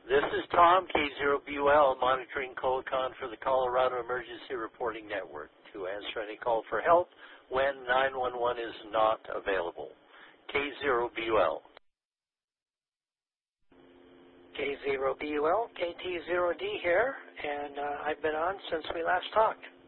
This is Tom, K0BUL, monitoring Coacon for the Colorado Emergency Reporting Network to answer any call for help when 911 is not available. K0BUL. K0BUL, KT0D here, and I've been on since we last talked.